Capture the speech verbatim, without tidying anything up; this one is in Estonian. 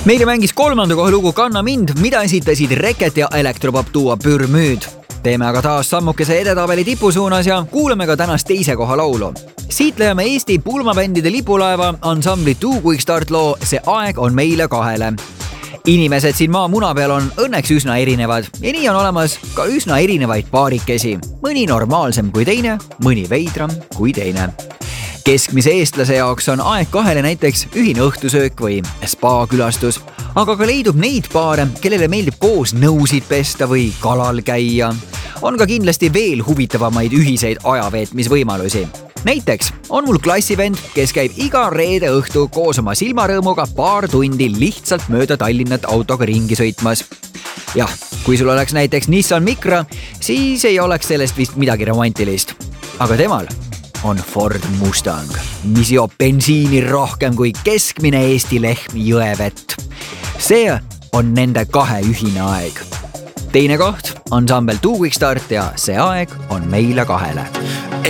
Meile mängis kolmanda koha lugu Kanna mind, mida esitasid Reket ja Elektropop duo Pürmüüd. Teeme aga taas sammukese edetabeli tipu suunas ja kuuleme ka tänast teise koha laulu. Siit leiame Eesti pulmabändide lipulaeva ansambli Two Quick Start loo See aeg on meile kahele. Inimesed siin maa muna peal on õnneks üsna erinevad ja nii on olemas ka üsna erinevaid paarikesi. Mõni normaalsem kui teine, mõni veidram kui teine. Keskmise eestlase jaoks on aeg kahele näiteks ühine õhtusöök või spa-külastus, aga ka leidub neid paare, kellele meeldib koos nõusid pesta või kalal käia. On ka kindlasti veel huvitavamaid ühiseid ajaveetmisvõimalusi. Näiteks on mul klassivend, kes käib iga reede õhtu koos oma silmarõõmuga paar tundi lihtsalt mööda Tallinnat autoga ringi sõitmas. Jah, kui sul oleks näiteks Nissan Micra, siis ei oleks sellest vist midagi romantilist. Aga temal on Ford Mustang, mis joob bensiini rohkem kui keskmine Eesti lehm jõevett. See on nende kahe ühine aeg. Teine koht, ansambel Two Quick Start ja See aeg on meile kahele.